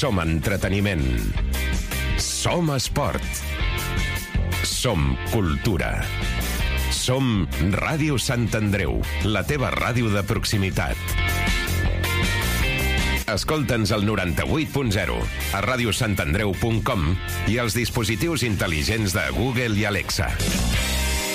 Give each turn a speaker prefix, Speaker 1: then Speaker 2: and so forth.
Speaker 1: Som entreteniment. Som esport. Som cultura. Som Ràdio Sant Andreu, la teva ràdio de proximitat. Escolta'ns al 98.0, a radiosantandreu.com i als dispositius intel·ligents de Google i Alexa.